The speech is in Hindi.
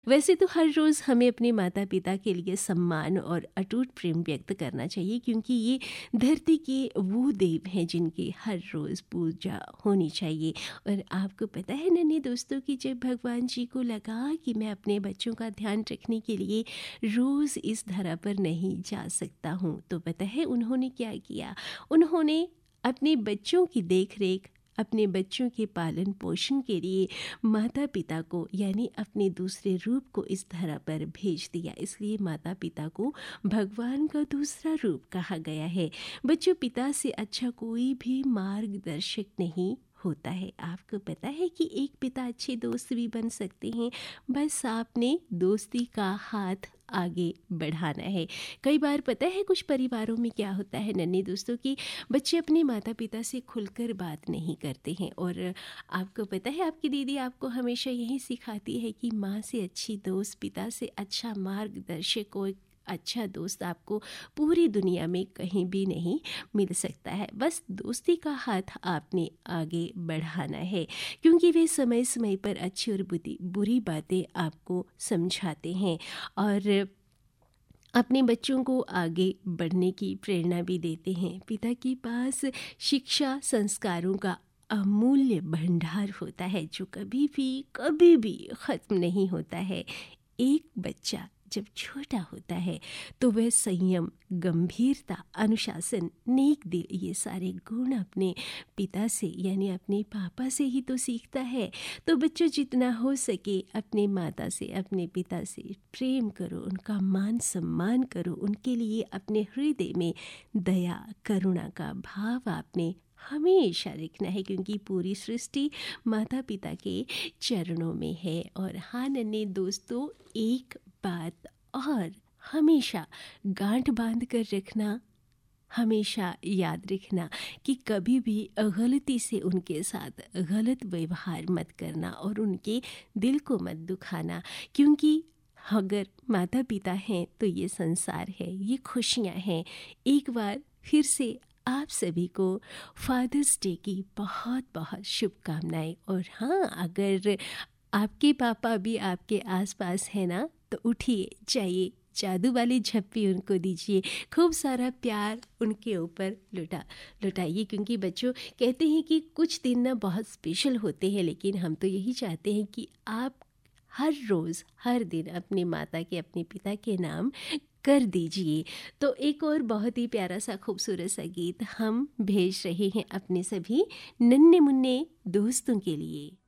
वैसे तो हर रोज़ हमें अपने माता पिता के लिए सम्मान और अटूट प्रेम व्यक्त करना चाहिए, क्योंकि ये धरती के वो देव हैं जिनकी हर रोज़ पूजा होनी चाहिए। और आपको पता है नन्हे दोस्तों कि जब भगवान जी को लगा कि मैं अपने बच्चों का ध्यान रखने के लिए रोज़ इस धरा पर नहीं जा सकता हूँ, तो पता है उन्होंने क्या किया? उन्होंने अपने बच्चों की देख रेख, अपने बच्चों के पालन पोषण के लिए माता पिता को यानी अपने दूसरे रूप को इस धरा पर भेज दिया। इसलिए माता पिता को भगवान का दूसरा रूप कहा गया है। बच्चों, पिता से अच्छा कोई भी मार्गदर्शक नहीं होता है। आपको पता है कि एक पिता अच्छे दोस्त भी बन सकते हैं, बस आपने दोस्ती का हाथ आगे बढ़ाना है। कई बार पता है कुछ परिवारों में क्या होता है नन्हे दोस्तों कि बच्चे अपने माता पिता से खुलकर बात नहीं करते हैं। और आपको पता है आपकी दीदी आपको हमेशा यही सिखाती है कि माँ से अच्छी दोस्त, पिता से अच्छा मार्गदर्शक और अच्छा दोस्त आपको पूरी दुनिया में कहीं भी नहीं मिल सकता है। बस दोस्ती का हाथ आपने आगे बढ़ाना है, क्योंकि वे समय समय पर अच्छी और बुरी बातें आपको समझाते हैं और अपने बच्चों को आगे बढ़ने की प्रेरणा भी देते हैं। पिता के पास शिक्षा संस्कारों का अमूल्य भंडार होता है जो कभी भी ख़त्म नहीं होता है। एक बच्चा जब छोटा होता है तो वह संयम, गंभीरता, अनुशासन, नेक दिल ये सारे गुण अपने पिता से यानी अपने पापा से ही तो सीखता है। तो बच्चों, जितना हो सके अपने माता से, अपने पिता से प्रेम करो, उनका मान सम्मान करो, उनके लिए अपने हृदय में दया करुणा का भाव आपने हमेशा रखना है, क्योंकि पूरी सृष्टि माता पिता के चरणों में है। और हाँ नन्हे दोस्तों, एक बात और हमेशा गांठ बांध कर रखना, हमेशा याद रखना कि कभी भी गलती से उनके साथ गलत व्यवहार मत करना और उनके दिल को मत दुखाना, क्योंकि अगर माता पिता हैं तो ये संसार है, ये खुशियाँ हैं। एक बार फिर से आप सभी को फादर्स डे की बहुत बहुत शुभकामनाएं। और हाँ, अगर आपके पापा भी आपके आसपास हैं ना, तो उठिए, जाइए, जादू वाली झप्पी उनको दीजिए, खूब सारा प्यार उनके ऊपर लुटाइए। क्योंकि बच्चों कहते हैं कि कुछ दिन ना बहुत स्पेशल होते हैं, लेकिन हम तो यही चाहते हैं कि आप हर रोज़ हर दिन अपने माता के, अपने पिता के नाम कर दीजिए। तो एक और बहुत ही प्यारा सा खूबसूरत सा गीत हम भेज रहे हैं अपने सभी नन्हे मुन्ने दोस्तों के लिए।